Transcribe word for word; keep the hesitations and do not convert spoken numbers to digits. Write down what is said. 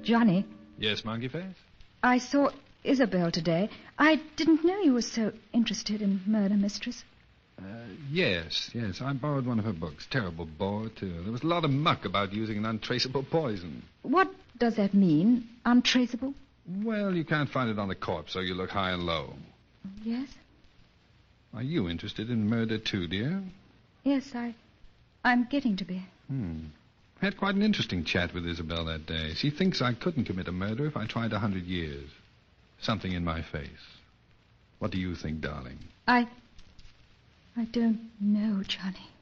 Johnny. Yes, Monkey Face? I saw Isabel today. I didn't know you were so interested in murder mysteries. Uh, yes, yes. I borrowed one of her books. Terrible bore, too. There was a lot of muck about using an untraceable poison. What does that mean, untraceable? Well, you can't find it on the corpse, so you look high and low. Yes? Are you interested in murder, too, dear? Yes, I... I'm getting to be. Hmm. Had quite an interesting chat with Isabel that day. She thinks I couldn't commit a murder if I tried a hundred years. Something in my face. What do you think, darling? I... I don't know, Johnny.